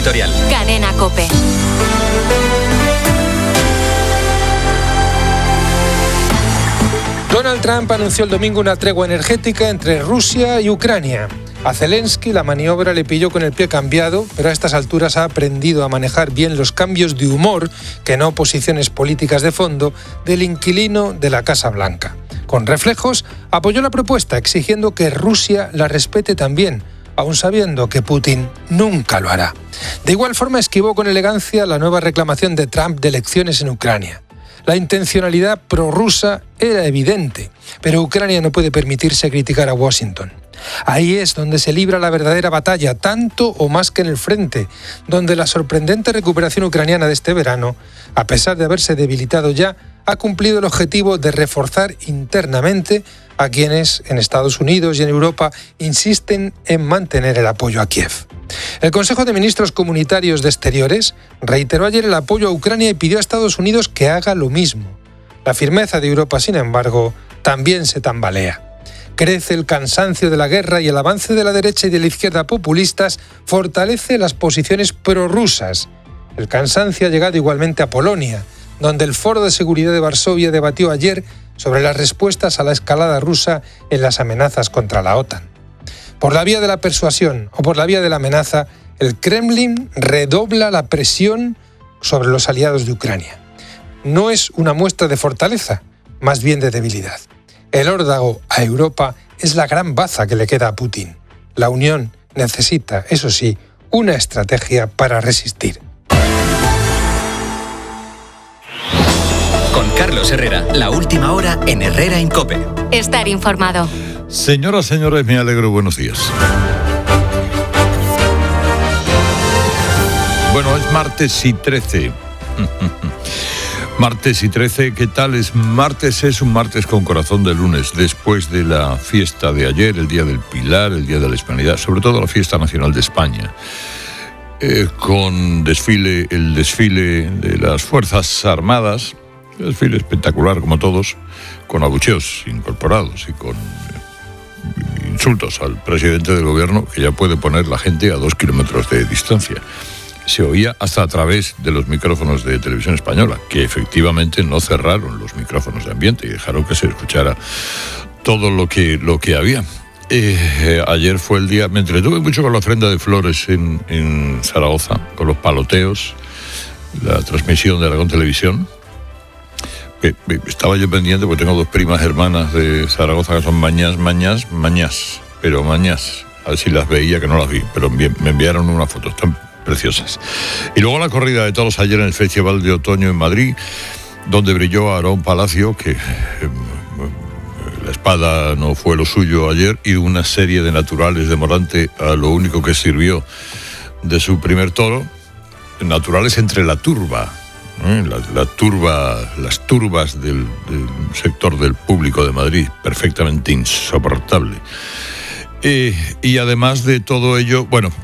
editorial. Cadena COPE. Donald Trump anunció el domingo una tregua energética entre Rusia y Ucrania. A Zelensky la maniobra le pilló con el pie cambiado, pero a estas alturas ha aprendido a manejar bien los cambios de humor, que no posiciones políticas de fondo, del inquilino de la Casa Blanca. Con reflejos, apoyó la propuesta exigiendo que Rusia la respete también, aun sabiendo que Putin nunca lo hará. De igual forma esquivó con elegancia la nueva reclamación de Trump de elecciones en Ucrania. La intencionalidad prorrusa era evidente, pero Ucrania no puede permitirse criticar a Washington. Ahí es donde se libra la verdadera batalla, tanto o más que en el frente, donde la sorprendente recuperación ucraniana de este verano, a pesar de haberse debilitado ya, ha cumplido el objetivo de reforzar internamente a quienes en Estados Unidos y en Europa insisten en mantener el apoyo a Kiev. El Consejo de Ministros Comunitarios de Exteriores reiteró ayer el apoyo a Ucrania y pidió a Estados Unidos que haga lo mismo. La firmeza de Europa, sin embargo, también se tambalea. Crece el cansancio de la guerra y el avance de la derecha y de la izquierda populistas fortalece las posiciones prorrusas. El cansancio ha llegado igualmente a Polonia, donde el Foro de Seguridad de Varsovia debatió ayer sobre las respuestas a la escalada rusa en las amenazas contra la OTAN. Por la vía de la persuasión o por la vía de la amenaza, el Kremlin redobla la presión sobre los aliados de Ucrania. No es una muestra de fortaleza, más bien de debilidad. El órdago a Europa es la gran baza que le queda a Putin. La Unión necesita, eso sí, una estrategia para resistir. Con Carlos Herrera, la última hora en Herrera en COPE. Estar informado. Señoras, señores, me alegro, buenos días. Bueno, es martes y 13. Martes y 13, ¿qué tal? Es un martes con corazón de lunes, después de la fiesta de ayer, el Día del Pilar, el Día de la Hispanidad, sobre todo la Fiesta Nacional de España, con el desfile de las Fuerzas Armadas, un desfile espectacular como todos, con abucheos incorporados y con insultos al presidente del gobierno, que ya puede poner la gente a 2 kilómetros de distancia. Se oía hasta a través de los micrófonos de Televisión Española, que efectivamente no cerraron los micrófonos de ambiente y dejaron que se escuchara todo lo que había. Ayer fue el día, me entretuve mucho con la ofrenda de flores en Zaragoza, con los paloteos, la transmisión de Aragón Televisión. Estaba yo pendiente porque tengo 2 primas hermanas de Zaragoza que son mañas, a ver si las veía, que no las vi, pero me enviaron una foto, están preciosas. Y luego la corrida de toros ayer en el Festival de Otoño en Madrid, donde brilló Aarón Palacio, que la espada no fue lo suyo ayer, y una serie de naturales de Morante a lo único que sirvió de su primer toro, naturales entre la turba. Las turbas del sector del público de Madrid, perfectamente insoportable. Y además de todo ello, bueno,